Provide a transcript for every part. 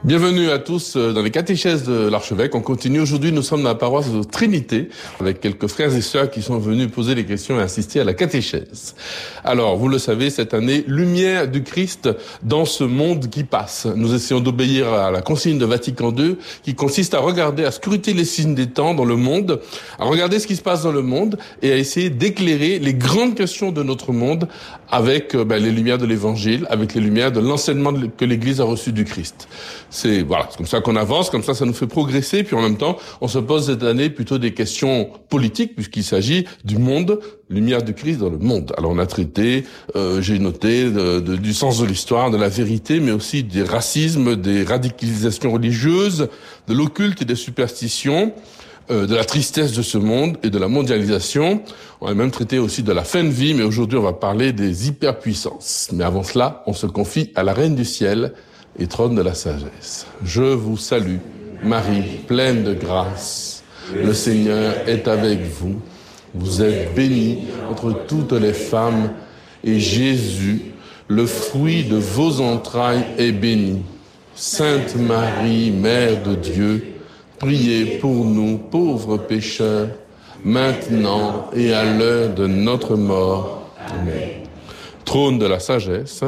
Bienvenue à tous dans les catéchèses de l'archevêque. On continue. Aujourd'hui, nous sommes dans la paroisse de Trinité avec quelques frères et sœurs qui sont venus poser des questions et assister à la catéchèse. Alors, vous le savez, cette année, lumière du Christ dans ce monde qui passe. Nous essayons d'obéir à la consigne de Vatican II qui consiste à regarder, à scruter les signes des temps dans le monde, à regarder ce qui se passe dans le monde et à essayer d'éclairer les grandes questions de notre monde avec les lumières de l'Évangile, avec les lumières de l'enseignement que l'Église a reçu du Christ. C'est comme ça qu'on avance, comme ça nous fait progresser, puis en même temps, on se pose cette année plutôt des questions politiques, puisqu'il s'agit du monde, lumière du Christ dans le monde. Alors on a traité, j'ai noté, du sens de l'histoire, de la vérité, mais aussi des racismes, des radicalisations religieuses, de l'occulte et des superstitions, de la tristesse de ce monde et de la mondialisation. On a même traité aussi de la fin de vie, mais aujourd'hui on va parler des hyperpuissances. Mais avant cela, on se confie à la Reine du Ciel et trône de la sagesse. Je vous salue, Marie, pleine de grâce. Le Seigneur est avec vous. Vous êtes bénie entre toutes les femmes, et Jésus, le fruit de vos entrailles, est béni. Sainte Marie, Mère de Dieu, priez pour nous, pauvres pécheurs, maintenant et à l'heure de notre mort. Amen. Trône de la sagesse,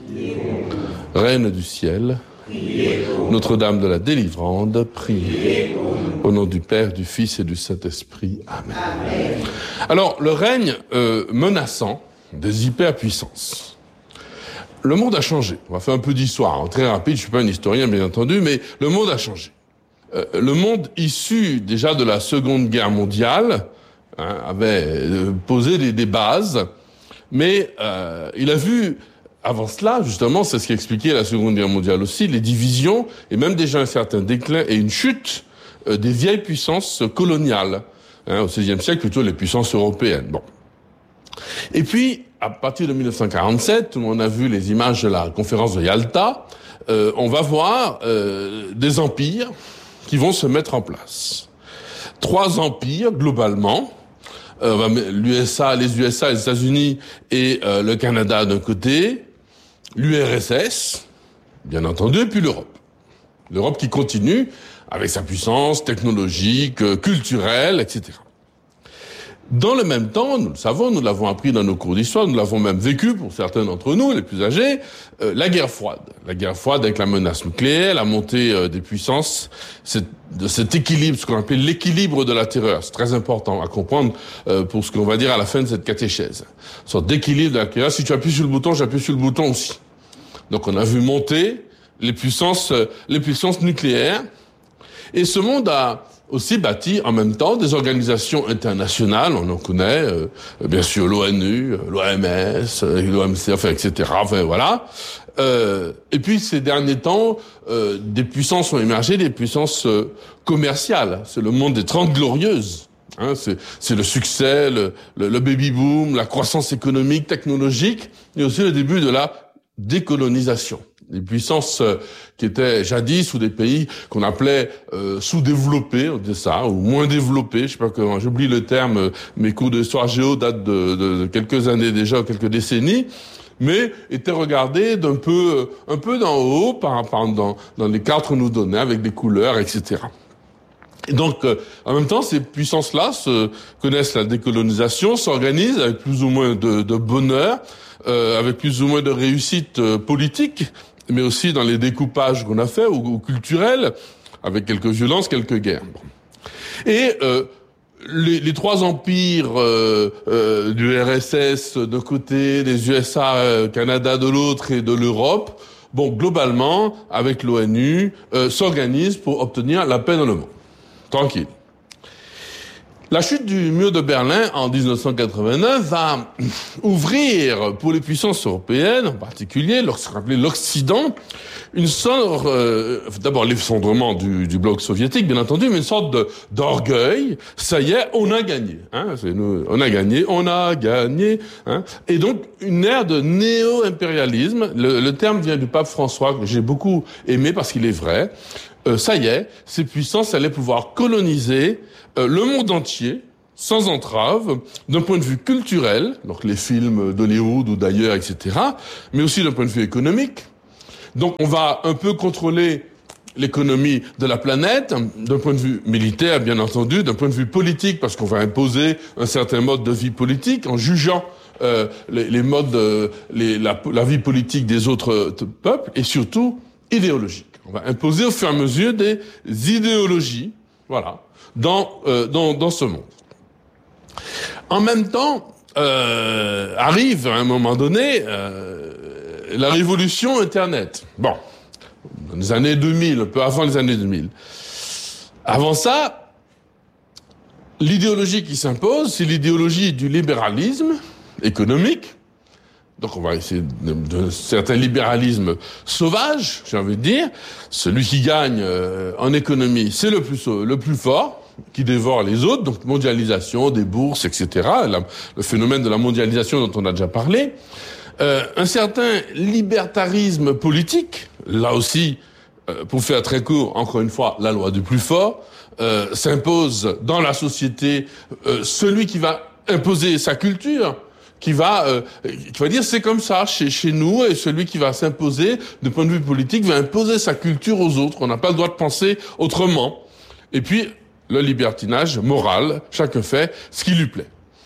Reine du ciel, Notre-Dame de la délivrance, priez. Au nom du Père, du Fils et du Saint-Esprit. Amen. Alors, le règne menaçant des hyperpuissances. Le monde a changé. On va faire un peu d'histoire, très rapide, je suis pas un historien bien entendu, mais le monde a changé. Le monde issu déjà de la Seconde Guerre mondiale avait posé des bases, mais il a vu avant cela, justement, c'est ce qui expliquait la Seconde Guerre mondiale aussi, les divisions et même déjà un certain déclin et une chute des vieilles puissances coloniales. Au XVIe siècle, plutôt les puissances européennes. Bon. Et puis, à partir de 1947, tout le monde a vu les images de la conférence de Yalta, on va voir des empires qui vont se mettre en place. 3 empires, globalement, les USA, les États-Unis et le Canada d'un côté, l'URSS, bien entendu, et puis l'Europe. L'Europe qui continue avec sa puissance technologique, culturelle, etc. Dans le même temps, nous le savons, nous l'avons appris dans nos cours d'histoire, nous l'avons même vécu pour certains d'entre nous, les plus âgés, la guerre froide. La guerre froide avec la menace nucléaire, la montée des puissances, de cet équilibre, ce qu'on appelle l'équilibre de la terreur. C'est très important à comprendre pour ce qu'on va dire à la fin de cette catéchèse. Une sorte d'équilibre de la terreur. Si tu appuies sur le bouton, j'appuie sur le bouton aussi. Donc on a vu monter les puissances nucléaires. Et ce monde a aussi bâti en même temps des organisations internationales, on en connaît, bien sûr l'ONU, l'OMS, l'OMC, etc. Voilà. Et puis ces derniers temps, des puissances ont émergé, des puissances commerciales. C'est le monde des 30 glorieuses. C'est le succès, le baby-boom, la croissance économique, technologique, et aussi le début de la décolonisation. Des puissances qui étaient jadis ou des pays qu'on appelait sous-développés, on disait ça, ou moins développés, je sais pas comment, j'oublie le terme, mes cours d'histoire géo datent de quelques années déjà, quelques décennies, mais étaient regardés un peu d'en haut, dans les cartes qu'on nous donnait, avec des couleurs, etc. Et donc, en même temps, ces puissances-là connaissent la décolonisation, s'organisent avec plus ou moins de bonheur, avec plus ou moins de réussite politique, mais aussi dans les découpages qu'on a faits, ou culturels, avec quelques violences, quelques guerres. Et les 3 empires du RSS d'un côté, des USA, Canada de l'autre et de l'Europe, globalement, avec l'ONU, s'organisent pour obtenir la paix dans le monde. Tranquille. La chute du mur de Berlin en 1989 va ouvrir pour les puissances européennes, en particulier, ce qu'on appelait l'Occident, une sorte, d'abord l'effondrement du bloc soviétique, bien entendu, mais une sorte d'orgueil. Ça y est, on a gagné. On a gagné. Et donc, une ère de néo-impérialisme. Le terme vient du pape François, que j'ai beaucoup aimé parce qu'il est vrai. Ça y est, ces puissances allaient pouvoir coloniser le monde entier, sans entrave, d'un point de vue culturel, donc les films d'Hollywood ou d'ailleurs, etc., mais aussi d'un point de vue économique. Donc on va un peu contrôler l'économie de la planète, d'un point de vue militaire, bien entendu, d'un point de vue politique, parce qu'on va imposer un certain mode de vie politique en jugeant les modes, la vie politique des autres peuples, et surtout idéologique. On va imposer au fur et à mesure des idéologies, voilà, dans ce monde. En même temps, arrive à un moment donné la révolution Internet. Bon, dans les années 2000, un peu avant les années 2000. Avant ça, l'idéologie qui s'impose, c'est l'idéologie du libéralisme économique. Donc on va essayer de certain libéralisme sauvage, j'ai envie de dire. Celui qui gagne en économie, c'est le plus fort, qui dévore les autres, donc mondialisation, des bourses, etc. Le phénomène de la mondialisation dont on a déjà parlé. Un certain libertarisme politique, là aussi, pour faire très court, encore une fois, la loi du plus fort, s'impose dans la société celui qui va imposer sa culture, qui va dire c'est comme ça chez nous, et celui qui va s'imposer de point de vue politique va imposer sa culture aux autres. On n'a pas le droit de penser autrement. Et puis le libertinage moral, chacun fait ce qui lui plaît.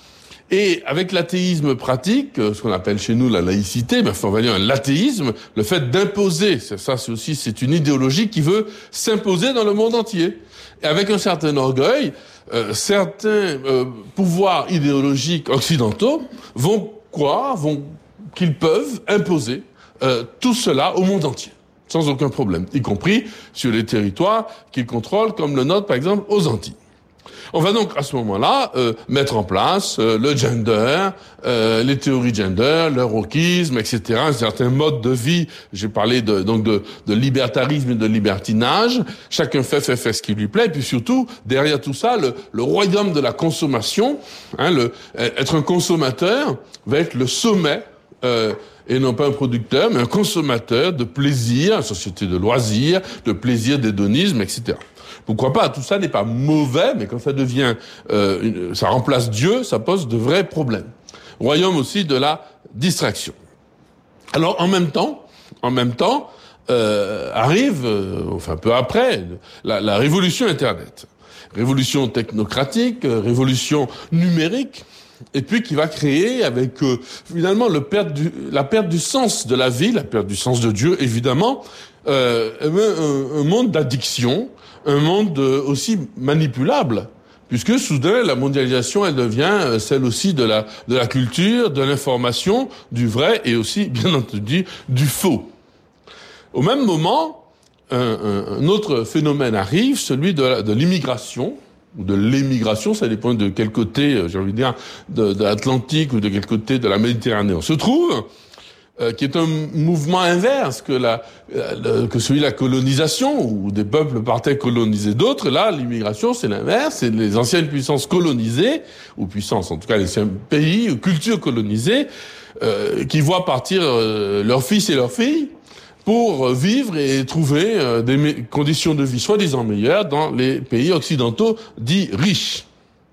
Et avec l'athéisme pratique, ce qu'on appelle chez nous la laïcité, on va dire un l'athéisme, le fait d'imposer, c'est une idéologie qui veut s'imposer dans le monde entier. Et avec un certain orgueil, certains pouvoirs idéologiques occidentaux vont croire qu'ils peuvent imposer tout cela au monde entier, sans aucun problème, y compris sur les territoires qu'ils contrôlent, comme le nôtre par exemple aux Antilles. On va donc à ce moment-là mettre en place le gender, les théories gender, le wokisme, etc. Un certain mode de vie. J'ai parlé de libertarisme et de libertinage. Chacun fait ce qui lui plaît. Et puis surtout, derrière tout ça, le royaume de la consommation, être un consommateur va être le sommet, et non pas un producteur, mais un consommateur de plaisir, une société de loisirs, de plaisir, d'hédonisme, etc. Pourquoi pas? Tout ça n'est pas mauvais, mais quand ça devient, ça remplace Dieu, ça pose de vrais problèmes. Royaume aussi de la distraction. Alors, en même temps, arrive, peu après, la révolution Internet. Révolution technocratique, révolution numérique, et puis qui va créer avec, finalement, la perte du sens de la vie, la perte du sens de Dieu, évidemment, un monde d'addiction, un monde aussi manipulable, puisque soudain la mondialisation elle devient celle aussi de la culture, de l'information, du vrai et aussi bien entendu du faux. Au même moment, un autre phénomène arrive, celui de l'immigration ou de l'émigration, ça dépend de quel côté, j'ai envie de dire, de l'Atlantique ou de quel côté de la Méditerranée on se trouve. Qui est un mouvement inverse que celui de la colonisation, où des peuples partaient coloniser d'autres. Là, l'immigration, c'est l'inverse, c'est les anciennes puissances colonisées, ou puissances, en tout cas les anciens pays ou cultures colonisées, qui voient partir leurs fils et leurs filles pour vivre et trouver des conditions de vie soi-disant meilleures dans les pays occidentaux dits riches.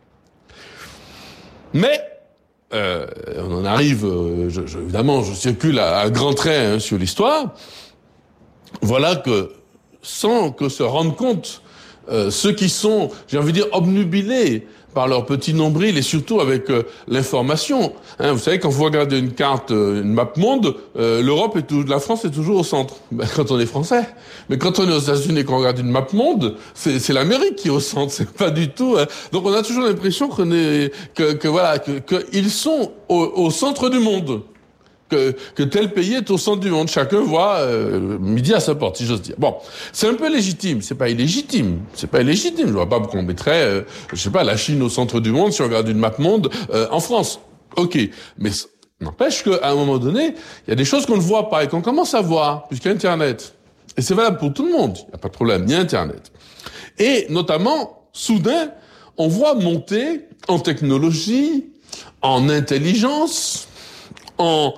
Mais on en arrive, évidemment, je circule à grands traits sur l'histoire. Voilà que, sans que se rendent compte ceux qui sont, j'ai envie de dire, obnubilés par leur petit nombril et surtout avec l'information. Vous savez, quand vous regardez une carte, une map monde, la France est toujours au centre. Quand on est français. Mais quand on est aux États-Unis et qu'on regarde une map monde, c'est l'Amérique qui est au centre. C'est pas du tout. Donc on a toujours l'impression qu'ils sont au centre du monde. Que tel pays est au centre du monde. Chacun voit midi à sa porte, si j'ose dire. Bon, c'est un peu légitime, c'est pas illégitime. Je vois pas pourquoi on mettrait, la Chine au centre du monde si on regarde une map monde en France. Ok, mais n'empêche qu'à un moment donné, il y a des choses qu'on ne voit pas et qu'on commence à voir, puisqu'il y a Internet. Et c'est valable pour tout le monde, il n'y a pas de problème, il y a Internet. Et notamment, soudain, on voit monter en technologie, en intelligence, en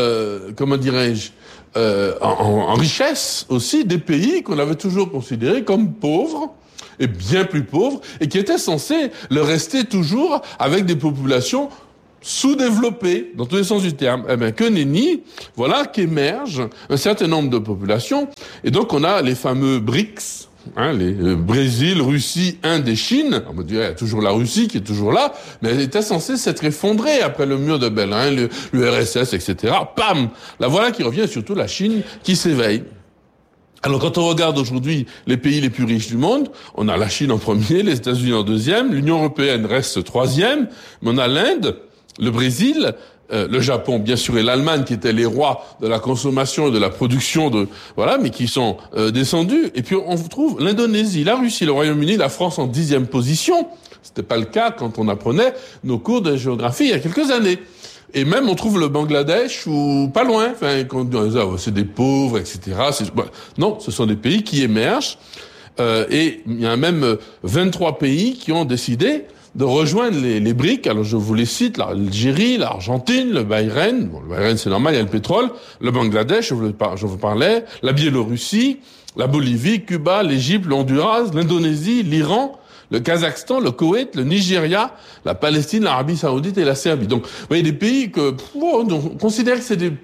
en richesse aussi, des pays qu'on avait toujours considérés comme pauvres, et bien plus pauvres, et qui étaient censés le rester toujours avec des populations sous-développés, dans tous les sens du terme. Eh bien, que nenni, voilà qu'émergent un certain nombre de populations. Et donc, on a les fameux BRICS, les Brésil, Russie, Inde et Chine. On me dirait, il y a toujours la Russie qui est toujours là, mais elle était censée s'être effondrée après le mur de Berlin, l'URSS, etc. Pam! La voilà qui revient, surtout la Chine qui s'éveille. Alors, quand on regarde aujourd'hui les pays les plus riches du monde, on a la Chine en premier, les États-Unis en deuxième, l'Union européenne reste troisième, mais on a l'Inde, le Brésil, le Japon, bien sûr, et l'Allemagne, qui étaient les rois de la consommation et de la production mais qui sont descendus. Et puis, on trouve l'Indonésie, la Russie, le Royaume-Uni, la France en 10e position. C'était pas le cas quand on apprenait nos cours de géographie il y a quelques années. Et même, on trouve le Bangladesh ou pas loin. Enfin, c'est des pauvres, etc. Non, ce sont des pays qui émergent. Et il y a même 23 pays qui ont décidé de rejoindre les BRICS. Alors, je vous les cite, l'Algérie, l'Argentine, le Bahreïn. Bon, le Bahreïn, c'est normal, il y a le pétrole. Le Bangladesh, je vous parlais. La Biélorussie, la Bolivie, Cuba, l'Égypte, le Honduras, l'Indonésie, l'Iran, le Kazakhstan, le Koweït, le Nigeria, la Palestine, l'Arabie Saoudite et la Serbie. Donc, vous voyez, des pays que, on considère que c'est des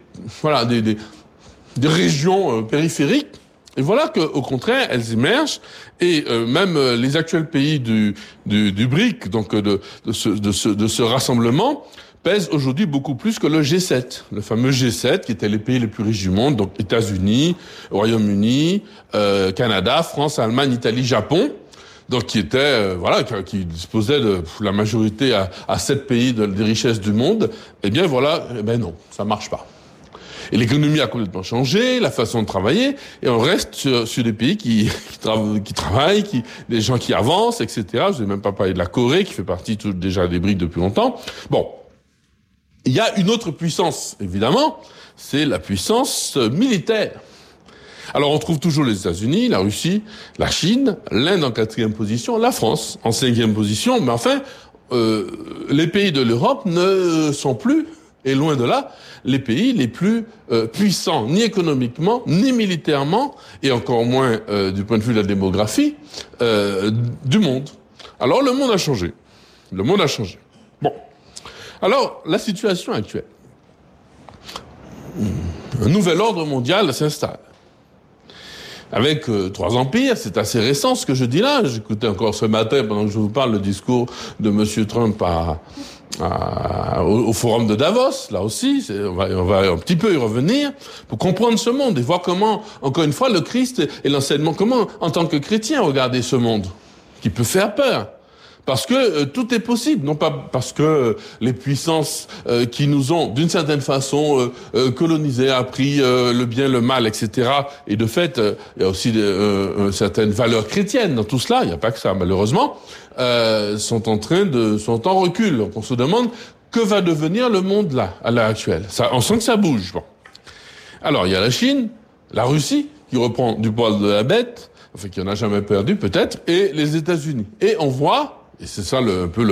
régions périphériques. Et voilà qu'au contraire, elles émergent. Et même les actuels pays du BRIC, donc de ce rassemblement, pèsent aujourd'hui beaucoup plus que le G7, le fameux G7 qui était les pays les plus riches du monde, donc États-Unis, Royaume-Uni, Canada, France, Allemagne, Italie, Japon. Donc qui était qui disposait de la majorité à 7 pays des richesses du monde. Eh bien non, ça marche pas. Et l'économie a complètement changé, la façon de travailler, et on reste sur des pays qui travaillent, des gens qui avancent, etc. Je n'ai même pas parlé de la Corée, qui fait partie déjà des BRICS depuis longtemps. Bon. Il y a une autre puissance, évidemment, c'est la puissance militaire. Alors, on trouve toujours les États-Unis, la Russie, la Chine, l'Inde en 4e position, la France en 5e position, mais enfin, les pays de l'Europe ne sont plus, et loin de là, les pays les plus puissants, ni économiquement, ni militairement, et encore moins du point de vue de la démographie, du monde. Alors, le monde a changé. Bon. Alors, la situation actuelle. Un nouvel ordre mondial s'installe. Avec 3 empires, c'est assez récent ce que je dis là. J'écoutais encore ce matin, pendant que je vous parle, le discours de M. Trump au forum de Davos. Là aussi, on va un petit peu y revenir pour comprendre ce monde et voir comment, encore une fois, le Christ et l'enseignement, comment, en tant que chrétien, regarder ce monde qui peut faire peur. Parce que tout est possible, non pas parce que les puissances qui nous ont, d'une certaine façon, colonisés, appris le bien, le mal, etc. Et de fait, il y a aussi certaines valeurs chrétiennes dans tout cela. Il n'y a pas que ça, malheureusement. Sont en recul. Donc on se demande que va devenir le monde là, à l'heure actuelle. On sent que ça bouge. Bon. Alors il y a la Chine, la Russie qui reprend du poil de la bête, enfin qui en a jamais perdu peut-être, et les États-Unis. Et on voit. Et c'est ça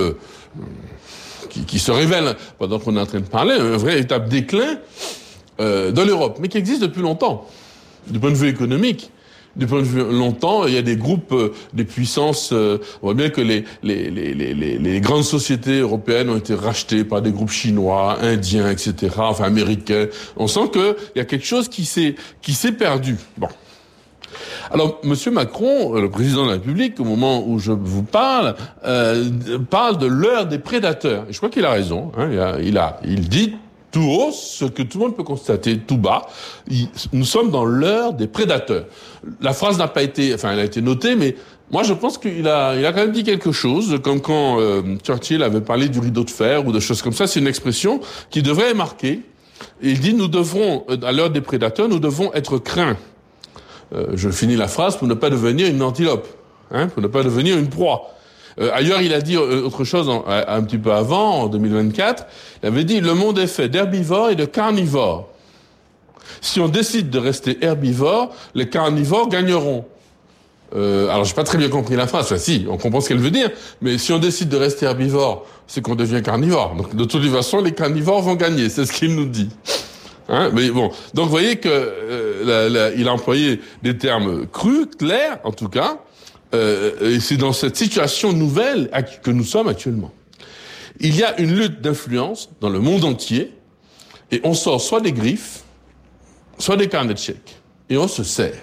qui se révèle pendant qu'on est en train de parler, un vrai étape déclin de l'Europe, mais qui existe depuis longtemps, du point de vue économique. Du point de vue longtemps, il y a des groupes, des puissances. On voit bien que les grandes sociétés européennes ont été rachetées par des groupes chinois, indiens, etc., enfin américains. On sent que il y a quelque chose qui s'est perdu. Bon. Alors, Monsieur Macron, le président de la République, au moment où je vous parle de l'heure des prédateurs. Et je crois qu'il a raison. Il dit tout haut ce que tout le monde peut constater tout bas. Nous sommes dans l'heure des prédateurs. La phrase elle a été notée, mais moi je pense qu'il a quand même dit quelque chose, comme quand Churchill avait parlé du rideau de fer ou de choses comme ça. C'est une expression qui devrait marquer. Et il dit, à l'heure des prédateurs, nous devons être craints. Je finis la phrase pour ne pas devenir une antilope, pour ne pas devenir une proie. Ailleurs, il a dit autre chose un petit peu avant, en 2024. Il avait dit, le monde est fait d'herbivores et de carnivores. Si on décide de rester herbivore, les carnivores gagneront. Alors, j'ai pas très bien compris la phrase. Enfin, si, on comprend ce qu'elle veut dire. Mais si on décide de rester herbivore, c'est qu'on devient carnivore. Donc, de toute façon, les carnivores vont gagner. C'est ce qu'il nous dit. Mais bon, donc vous voyez que il a employé des termes crus, clairs, en tout cas, et c'est dans cette situation nouvelle que nous sommes actuellement. Il y a une lutte d'influence dans le monde entier et on sort soit des griffes, soit des carnets de chèques. Et on se sert.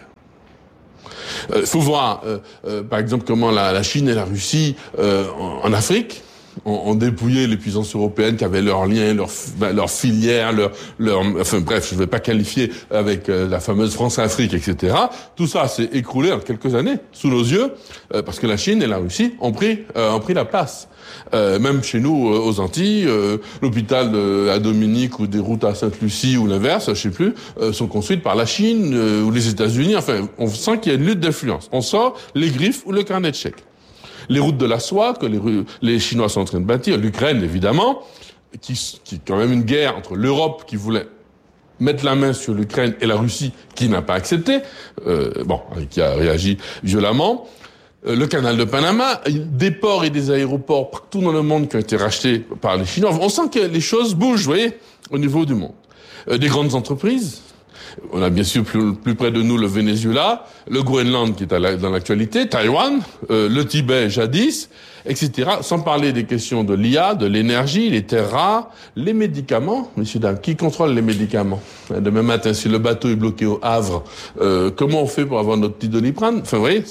Il faut voir, par exemple, comment la Chine et la Russie, en Afrique, ont dépouillé les puissances européennes qui avaient leurs liens, leurs filières, enfin bref, je ne vais pas qualifier avec la fameuse France-Afrique, etc. Tout ça s'est écroulé en quelques années, sous nos yeux, parce que la Chine et la Russie ont pris la place. Même chez nous, aux Antilles, l'hôpital à Dominique ou des routes à Sainte-Lucie ou l'inverse, je sais plus, sont construites par la Chine ou les États-Unis. Enfin, on sent qu'il y a une lutte d'influence. On sort les griffes ou le carnet de chèques. Les routes de la soie que les Chinois sont en train de bâtir, l'Ukraine évidemment, qui est quand même une guerre entre l'Europe qui voulait mettre la main sur l'Ukraine et la Russie qui n'a pas accepté, qui a réagi violemment. Le canal de Panama, des ports et des aéroports partout dans le monde qui ont été rachetés par les Chinois. On sent que les choses bougent, vous voyez, au niveau du monde. Des grandes entreprises. On a bien sûr plus près de nous le Venezuela, le Groenland qui est dans l'actualité, Taïwan, le Tibet jadis, etc. Sans parler des questions de l'IA, de l'énergie, les terres rares, les médicaments. Messieurs, dames, qui contrôle les médicaments? Demain matin, si le bateau est bloqué au Havre, comment on fait pour avoir notre petit Doliprane? Enfin, vous voyez,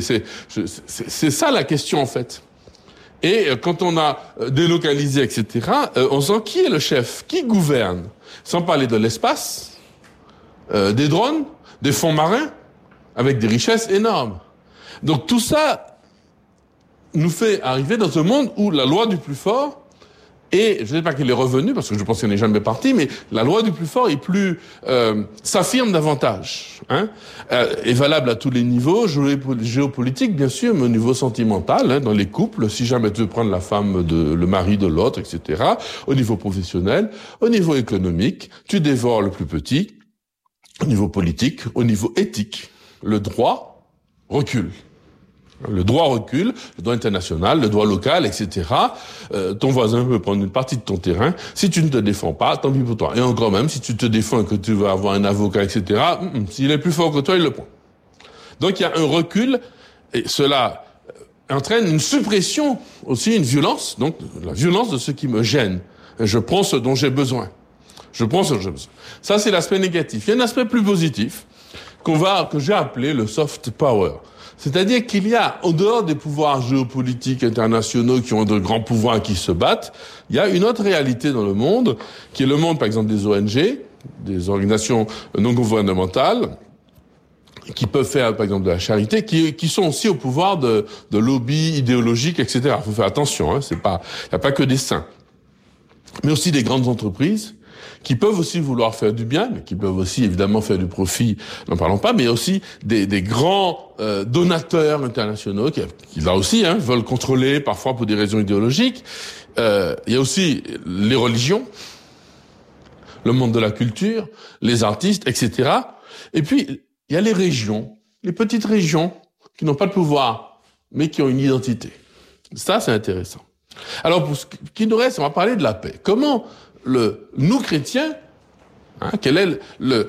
c'est ça la question en fait. Et quand on a délocalisé, etc., on sent qui est le chef, qui gouverne. Sans parler de l'espace, des drones, des fonds marins, avec des richesses énormes. Donc tout ça nous fait arriver dans un monde où la loi du plus fort, et je ne sais pas qu'elle est revenue, parce que je pense qu'elle n'est jamais partie, mais la loi du plus fort est plus s'affirme davantage, est valable à tous les niveaux, géopolitique bien sûr, mais au niveau sentimental, dans les couples, si jamais tu veux prendre la femme le mari de l'autre, etc., au niveau professionnel, au niveau économique, tu dévores le plus petit, au niveau politique, au niveau éthique, le droit recule. Le droit recule, le droit international, le droit local, etc. Ton voisin peut prendre une partie de ton terrain. Si tu ne te défends pas, tant pis pour toi. Et encore même, si tu te défends et que tu veux avoir un avocat, etc., s'il est plus fort que toi, il le prend. Donc il y a un recul, et cela entraîne une suppression, aussi une violence, donc la violence de ce qui me gêne. Et je prends ce dont j'ai besoin. Ça, c'est l'aspect négatif. Il y a un aspect plus positif que j'ai appelé le soft power. C'est-à-dire qu'il y a, en dehors des pouvoirs géopolitiques internationaux qui ont de grands pouvoirs qui se battent, il y a une autre réalité dans le monde, qui est le monde, par exemple, des ONG, des organisations non gouvernementales, qui peuvent faire, par exemple, de la charité, qui sont aussi au pouvoir de lobbies idéologiques, etc. Il faut faire attention, il n'y a pas que des saints. Mais aussi des grandes entreprises, qui peuvent aussi vouloir faire du bien, mais qui peuvent aussi évidemment faire du profit, n'en parlons pas, mais aussi des grands donateurs internationaux qui là aussi veulent contrôler, parfois pour des raisons idéologiques. Il y a aussi les religions, le monde de la culture, les artistes, etc. Et puis, il y a les régions, les petites régions qui n'ont pas de pouvoir, mais qui ont une identité. Ça, c'est intéressant. Alors, pour ce qui nous reste, on va parler de la paix. Comment nous chrétiens, quelle est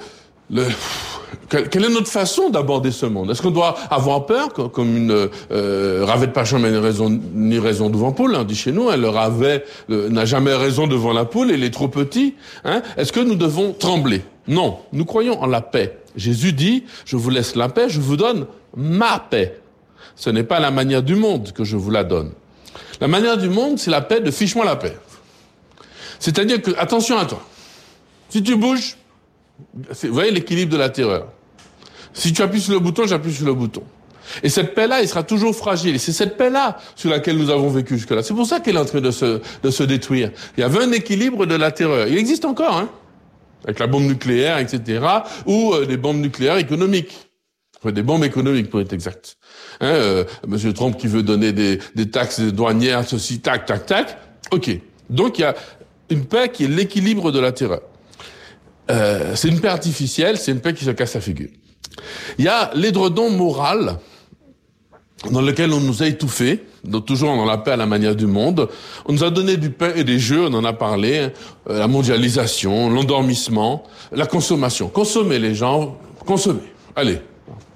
notre façon d'aborder ce monde? Est-ce qu'on doit avoir peur, comme une ravet de Pachon n'a ni raison devant poule, on dit chez nous, le ravet n'a jamais raison devant la poule, il est trop petit. Est-ce que nous devons trembler? Non, nous croyons en la paix. Jésus dit, je vous laisse la paix, je vous donne ma paix. Ce n'est pas la manière du monde que je vous la donne. La manière du monde, c'est la paix de fiche-moi la paix. C'est-à-dire que, attention à toi. Si tu bouges, vous voyez l'équilibre de la terreur. Si tu appuies sur le bouton, j'appuie sur le bouton. Et cette paix-là, elle sera toujours fragile. Et c'est cette paix-là sur laquelle nous avons vécu jusque-là. C'est pour ça qu'elle est en train de se détruire. Il y avait un équilibre de la terreur. Il existe encore, avec la bombe nucléaire, etc., ou des bombes nucléaires économiques. Enfin, des bombes économiques, pour être exact. Monsieur Trump qui veut donner des taxes douanières, ceci, tac, tac, tac. Ok. Donc, il y a une paix qui est l'équilibre de la terreur. C'est une paix artificielle, c'est une paix qui se casse la figure. Il y a l'édredon moral dans lequel on nous a étouffés, donc toujours dans la paix à la manière du monde. On nous a donné du pain et des jeux, on en a parlé, la mondialisation, l'endormissement, la consommation. Consommer les gens, consommer. Allez,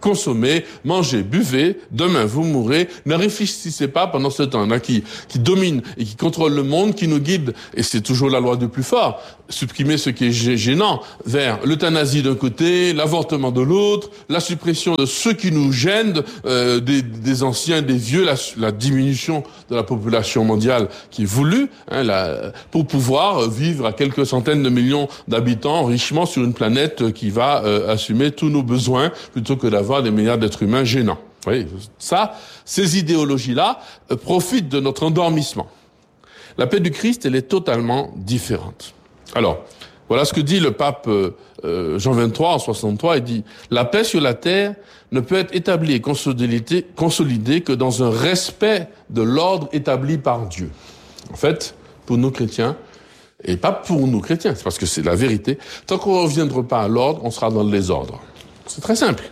consommez, mangez, buvez, demain vous mourrez, ne réfléchissez pas pendant ce temps. Il y en a qui dominent et qui contrôlent le monde, qui nous guident, et c'est toujours la loi du plus fort, supprimer ce qui est gênant, vers l'euthanasie d'un côté, l'avortement de l'autre, la suppression de ceux qui nous gênent, des anciens, des vieux, la diminution de la population mondiale qui est voulue, pour pouvoir vivre à quelques centaines de millions d'habitants richement sur une planète qui va assumer tous nos besoins plutôt que d'avoir des milliards d'êtres humains gênants. Oui, ça, ces idéologies-là profitent de notre endormissement. La paix du Christ, elle est totalement différente. Alors, voilà ce que dit le pape Jean XXIII en 63. Il dit « La paix sur la terre ne peut être établie et consolidée que dans un respect de l'ordre établi par Dieu. » En fait, pour nous chrétiens, et pas pour nous chrétiens, c'est parce que c'est la vérité, tant qu'on ne reviendra pas à l'ordre, on sera dans le désordre. C'est très simple.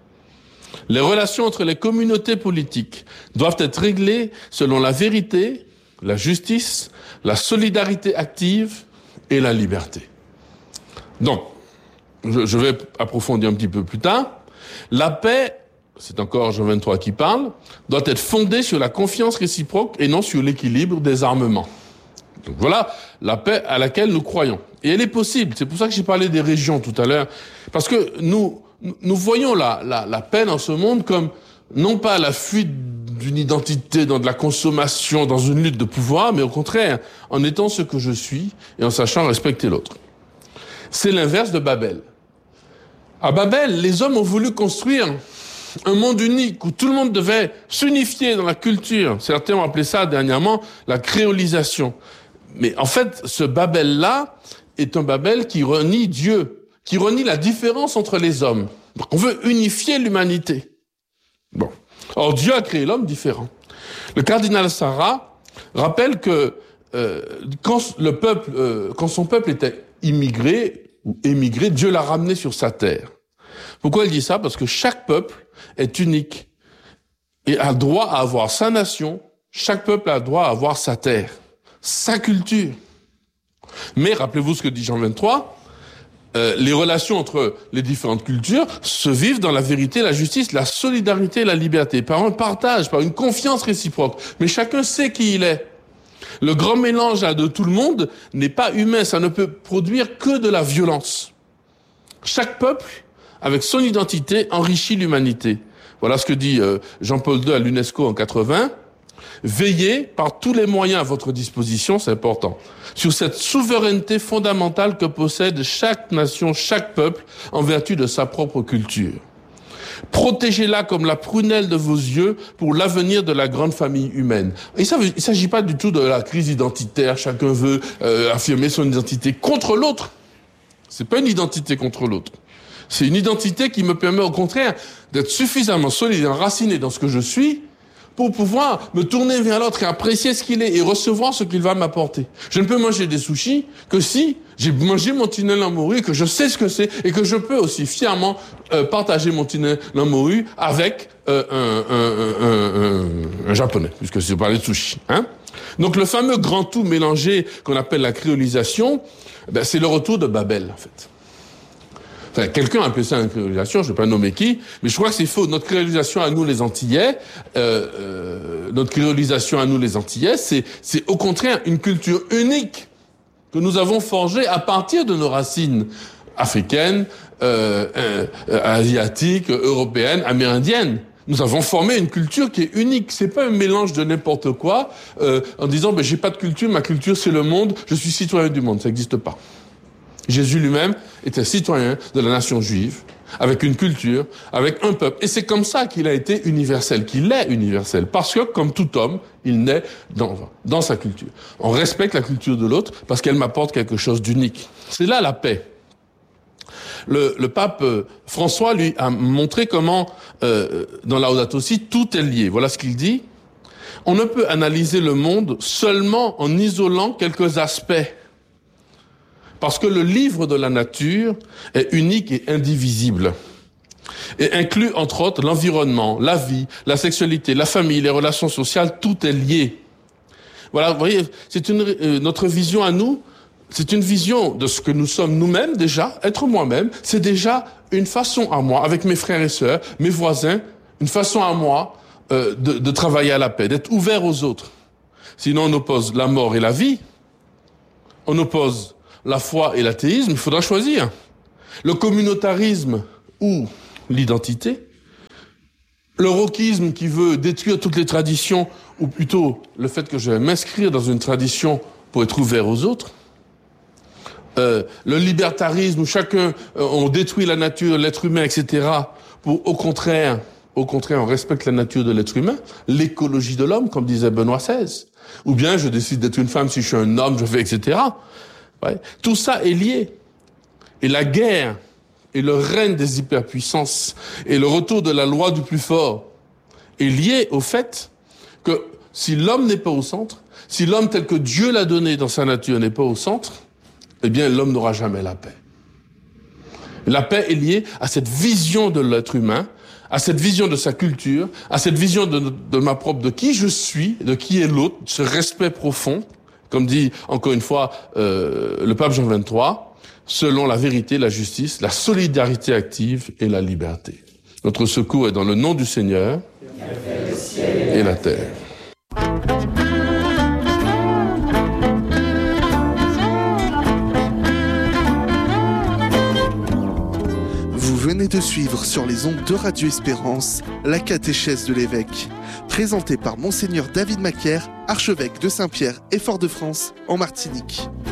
Les relations entre les communautés politiques doivent être réglées selon la vérité, la justice, la solidarité active et la liberté. Donc, je vais approfondir un petit peu plus tard. La paix, c'est encore Jean XXIII qui parle, doit être fondée sur la confiance réciproque et non sur l'équilibre des armements. Donc voilà la paix à laquelle nous croyons. Et elle est possible. C'est pour ça que j'ai parlé des régions tout à l'heure. Parce que nous voyons la paix dans ce monde comme non pas la fuite d'une identité dans de la consommation, dans une lutte de pouvoir, mais au contraire, en étant ce que je suis et en sachant respecter l'autre. C'est l'inverse de Babel. À Babel, les hommes ont voulu construire un monde unique où tout le monde devait s'unifier dans la culture. Certains ont appelé ça dernièrement la créolisation. Mais en fait, ce Babel-là est un Babel qui renie Dieu, qui renie la différence entre les hommes. Donc on veut unifier l'humanité. Bon. Or, Dieu a créé l'homme différent. Le cardinal Sarah rappelle que quand son peuple était immigré ou émigré, Dieu l'a ramené sur sa terre. Pourquoi il dit ça? Parce que chaque peuple est unique et a droit à avoir sa nation. Chaque peuple a droit à avoir sa terre, sa culture. Mais rappelez-vous ce que dit Jean XXIII, les relations entre les différentes cultures se vivent dans la vérité, la justice, la solidarité et la liberté, par un partage, par une confiance réciproque. Mais chacun sait qui il est. Le grand mélange de tout le monde n'est pas humain, ça ne peut produire que de la violence. Chaque peuple, avec son identité, enrichit l'humanité. Voilà ce que dit Jean-Paul II à l'UNESCO en 80. Veillez par tous les moyens à votre disposition, c'est important, sur cette souveraineté fondamentale que possède chaque nation, chaque peuple, en vertu de sa propre culture. Protégez-la comme la prunelle de vos yeux pour l'avenir de la grande famille humaine. Il ne s'agit pas du tout de la crise identitaire, chacun veut affirmer son identité contre l'autre. C'est pas une identité contre l'autre. C'est une identité qui me permet au contraire d'être suffisamment solide et enraciné dans ce que je suis pour pouvoir me tourner vers l'autre et apprécier ce qu'il est et recevoir ce qu'il va m'apporter. Je ne peux manger des sushis que si j'ai mangé mon tunnel en morue, que je sais ce que c'est et que je peux aussi fièrement partager mon tunnel en morue avec un japonais, puisque je parlais de sushi. Hein? Donc le fameux grand tout mélangé qu'on appelle la créolisation, c'est le retour de Babel en fait. Enfin, quelqu'un a appelé ça une créolisation, je ne vais pas nommer qui, mais je crois que c'est faux. Notre créolisation à nous les Antillais, c'est au contraire une culture unique que nous avons forgée à partir de nos racines africaines, asiatiques, européennes, amérindiennes. Nous avons formé une culture qui est unique. C'est pas un mélange de n'importe quoi, en disant j'ai pas de culture, ma culture c'est le monde, je suis citoyen du monde. Ça n'existe pas. Jésus lui-même était citoyen de la nation juive, avec une culture, avec un peuple. Et c'est comme ça qu'il a été universel, qu'il est universel. Parce que, comme tout homme, il naît dans sa culture. On respecte la culture de l'autre parce qu'elle m'apporte quelque chose d'unique. C'est là la paix. Le pape François, lui, a montré comment, dans Laudato Si, tout est lié. Voilà ce qu'il dit. On ne peut analyser le monde seulement en isolant quelques aspects. Parce que le livre de la nature est unique et indivisible. Et inclut, entre autres, l'environnement, la vie, la sexualité, la famille, les relations sociales, tout est lié. Voilà, vous voyez, c'est notre vision à nous, C'est une vision de ce que nous sommes nous-mêmes déjà, être moi-même, c'est déjà une façon à moi, avec mes frères et sœurs, mes voisins, une façon à moi de travailler à la paix, d'être ouvert aux autres. Sinon on oppose la mort et la vie, on oppose la foi et l'athéisme, il faudra choisir. Le communautarisme ou l'identité, le wokisme qui veut détruire toutes les traditions, ou plutôt le fait que je vais m'inscrire dans une tradition pour être ouvert aux autres, le libertarisme où chacun, on détruit la nature, l'être humain, etc. Pour, au contraire, on respecte la nature de l'être humain, l'écologie de l'homme, comme disait Benoît XVI. Ou bien je décide d'être une femme, si je suis un homme, je fais, etc. Ouais. Tout ça est lié. Et la guerre et le règne des hyperpuissances et le retour de la loi du plus fort est lié au fait que si l'homme n'est pas au centre, si l'homme tel que Dieu l'a donné dans sa nature n'est pas au centre, eh bien l'homme n'aura jamais la paix. La paix est liée à cette vision de l'être humain, à cette vision de sa culture, à cette vision de ma propre, de qui je suis, de qui est l'autre, ce respect profond, comme dit encore une fois le pape Jean XXIII, selon la vérité, la justice, la solidarité active et la liberté. Notre secours est dans le nom du Seigneur et la terre. Vous venez de suivre sur les ondes de Radio Espérance la catéchèse de l'évêque, présentée par Monseigneur David Macaire, archevêque de Saint-Pierre et Fort-de-France en Martinique.